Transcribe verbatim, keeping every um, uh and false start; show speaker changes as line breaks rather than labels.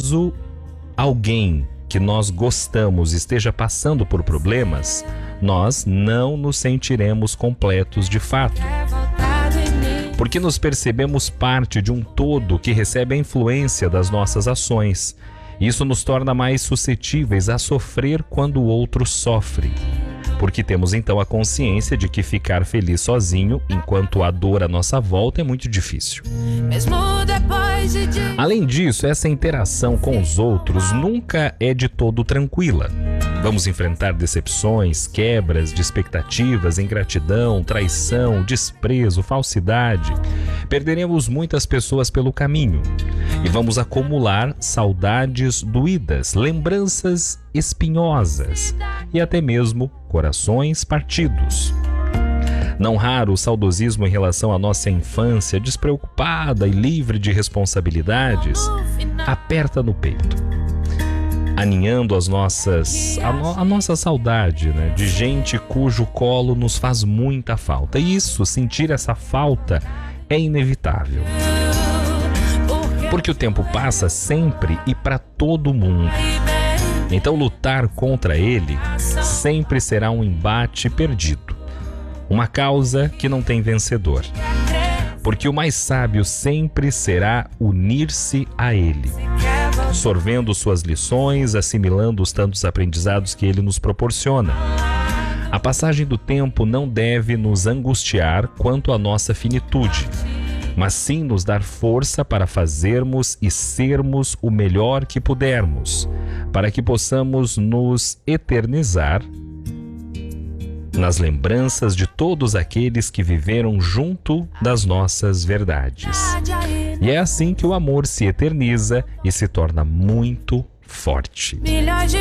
caso alguém que nós gostamos esteja passando por problemas, nós não nos sentiremos completos de fato, porque nos percebemos parte de um todo que recebe a influência das nossas ações. Isso nos torna mais suscetíveis a sofrer quando o outro sofre, porque temos então a consciência de que ficar feliz sozinho enquanto há dor à nossa volta é muito difícil. Além disso, essa interação com os outros nunca é de todo tranquila. Vamos enfrentar decepções, quebras de expectativas, ingratidão, traição, desprezo, falsidade. Perderemos muitas pessoas pelo caminho e vamos acumular saudades doídas, lembranças espinhosas e até mesmo corações partidos. Não raro, o saudosismo em relação à nossa infância, despreocupada e livre de responsabilidades, aperta no peito, aninhando as nossas, a, no, a nossa saudade, né, de gente cujo colo nos faz muita falta. E isso, sentir essa falta, é inevitável, porque o tempo passa sempre e para todo mundo. Então lutar contra ele sempre será um embate perdido, uma causa que não tem vencedor, porque o mais sábio sempre será unir-se a ele, sorvendo suas lições, assimilando os tantos aprendizados que ele nos proporciona. A passagem do tempo não deve nos angustiar quanto à nossa finitude, mas sim nos dar força para fazermos e sermos o melhor que pudermos, para que possamos nos eternizar nas lembranças de todos aqueles que viveram junto das nossas verdades. E é assim que o amor se eterniza e se torna muito forte.